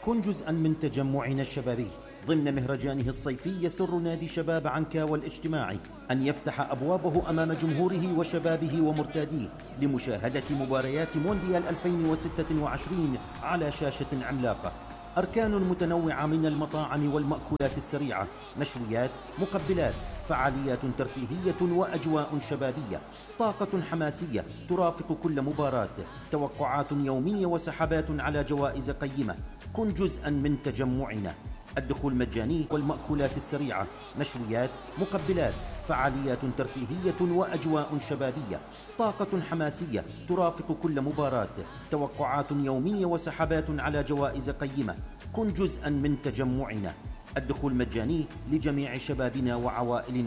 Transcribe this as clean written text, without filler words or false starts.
كن جزءا من تجمعنا الشبابي ضمن مهرجانه الصيفي. يسر نادي شباب عنكاوى الاجتماعي أن يفتح أبوابه أمام جمهوره وشبابه ومرتاديه لمشاهدة مباريات مونديال 2026 على شاشة عملاقة. أركان متنوعة من المطاعم والمأكولات السريعة، نشويات، مقبلات، فعاليات ترفيهية وأجواء شبابية، طاقة حماسية ترافق كل مباراة، توقعات يومية وسحبات على جوائز قيمة. كن جزءا من تجمعنا. الدخول مجاني، والمأكولات السريعة، نشويات، مقبلات، فعاليات ترفيهية وأجواء شبابية، طاقة حماسية ترافق كل مباراة، توقعات يومية وسحبات على جوائز قيمة. كن جزءا من تجمعنا. الدخول مجاني لجميع شبابنا وعوائلنا